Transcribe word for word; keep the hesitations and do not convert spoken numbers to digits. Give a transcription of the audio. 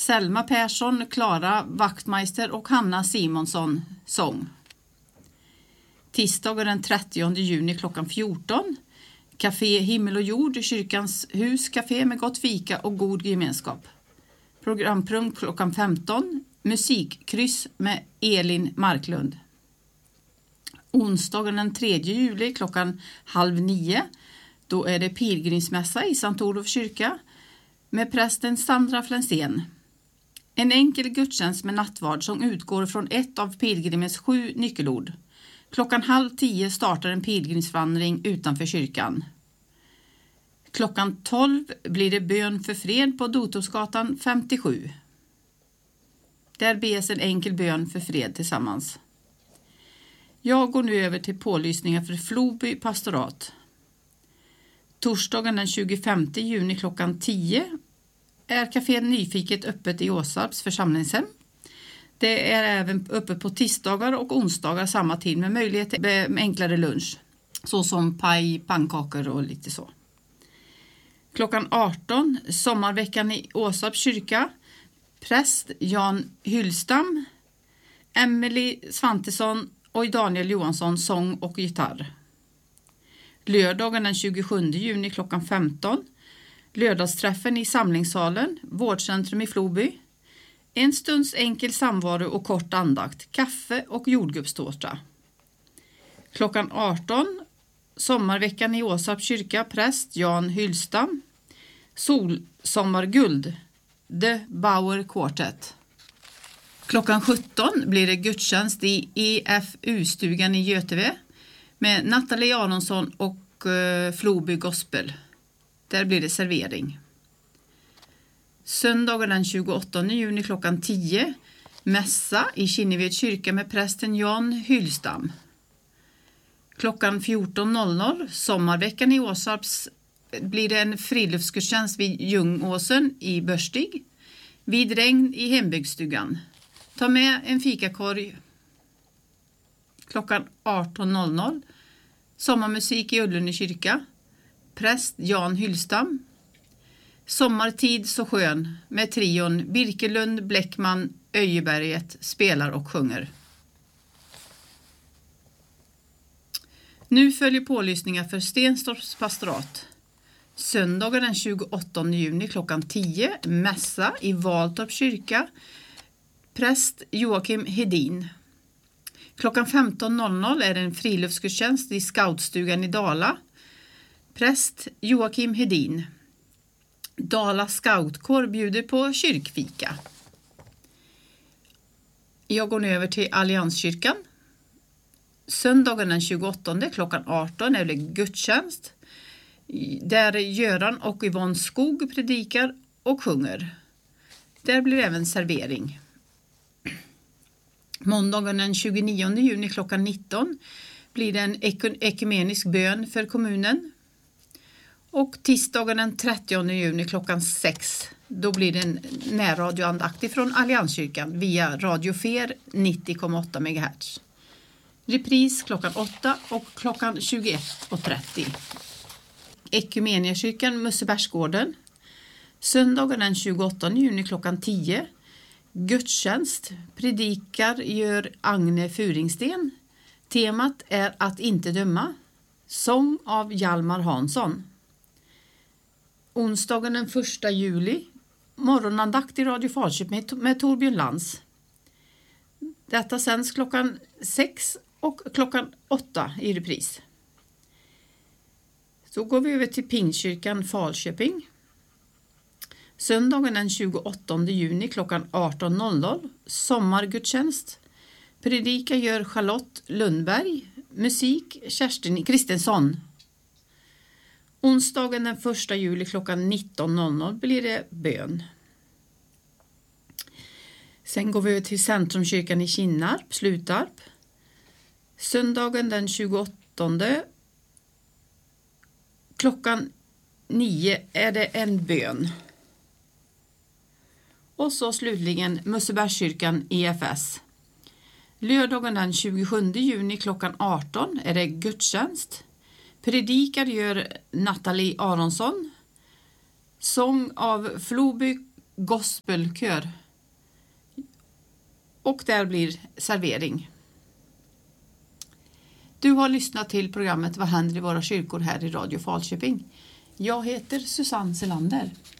Selma Persson, Klara Wachtmeister och Hanna Simonsson sång. Tisdagen den trettionde juni klockan fjorton. Café Himmel och jord, Kyrkans hus, café med gott fika och god gemenskap. Programpunkt klockan femton. Musikkryss med Elin Marklund. Onsdagen den tredje juli klockan halv nio. Då är det pilgrimsmässa i Sankt Olof kyrka med prästen Sandra Flensén. En enkel gudstjänst med nattvard som utgår från ett av pilgrimens sju nyckelord. Klockan halv tio startar en pilgrimsvandring utanför kyrkan. Klockan tolv blir det bön för fred på Dotosgatan femtiosju. Där bes en enkel bön för fred tillsammans. Jag går nu över till pålysningar för Floby pastorat. Torsdagen den tjugofemte juni klockan tio är Café Nyfiket öppet i Åsarps församlingshem. Det är även öppet på tisdagar och onsdagar samma tid med möjlighet till enklare lunch. Såsom paj, pannkakor och lite så. Klockan arton, sommarveckan i Åsarps kyrka. Präst Jan Hyllstam, Emily Svantesson och Daniel Johansson sång och gitarr. Lördagen den tjugosjunde juni klockan femton. Lördagsträffen i samlingssalen, Vårdcentrum i Floby. En stunds enkel samvaro och kort andakt, kaffe och jordgubbstårta. Klockan arton, sommarveckan i Åsarps kyrka, präst Jan Hyllstam. Solsommarguld, The Bauer Quartet. Klockan sjutton blir det gudstjänst i E F U-stugan i Göteve med Nathalie Aronsson och uh, Floby Gospel. Där blir det servering. Söndagen den tjugoåttonde juni klockan tio. Mässa i Kinneved kyrka med prästen Jan Hyllstam. Klockan fjorton noll noll. Sommarveckan i Åsarps blir det en friluftsgudstjänst vid Ljungåsen i Börstig. Vid regn i hembygdsstugan. Ta med en fikakorg. Klockan arton noll noll. Sommarmusik i Ullune kyrka. Präst Jan Hyllstam. Sommartid så skön med trion Birkelund, Bläckman, Öjeberget spelar och sjunger. Nu följer pålysningar för Stenstorps pastorat. Söndagen den tjugoåttonde juni klockan tio. Mässa i Valtorp kyrka. Präst Joakim Hedin. Klockan femton noll noll är det en friluftsgudstjänst i scoutstugan i Dala. Präst Joakim Hedin. Dala scoutkår bjuder på kyrkfika. Jag går nu över till Allianskyrkan. Söndagen den tjugoåttonde klockan arton är det gudstjänst. Där Göran och Yvonne Skog predikar och sjunger. Där blir även servering. Måndagen den tjugonionde juni klockan nitton blir det en ekumenisk bön för kommunen. Och tisdagen den trettionde juni klockan sex, då blir det en närradioandakt från Allianskyrkan via Radio Fer nittio komma åtta megahertz. Repris klockan åtta och klockan tjugoett och trettio. Ekumeniakyrkan Mussebergsgården. Söndagen den tjugoåttonde juni klockan tio. Gudstjänst. Predikar gör Agne Furingsten. Temat är att inte döma. Sång av Hjalmar Hansson. Onsdagen den första juli. Morgonandakt i Radio Falköping med, med Torbjörn Lantz. Detta sänds klockan sex och klockan åtta i repris. Så går vi över till Pingstkyrkan Falköping. Söndagen den tjugoåttonde juni klockan arton noll noll. Sommargudstjänst. Predika gör Charlotte Lundberg. Musik Kerstin Kristensson. Onsdagen den första juli klockan nitton noll noll blir det bön. Sen går vi över till Centrumkyrkan i Kinnarp, Slutarp. Söndagen den tjugoåttonde klockan nio är det en bön. Och så slutligen Mussebergskyrkan E F S. Lördagen den tjugosjunde juni klockan arton är det gudstjänst. Predikar gör Nathalie Aronsson. Sång av Floby gospelkör. Och där blir servering. Du har lyssnat till programmet Vad händer i våra kyrkor här i Radio Falköping. Jag heter Susanne Selander.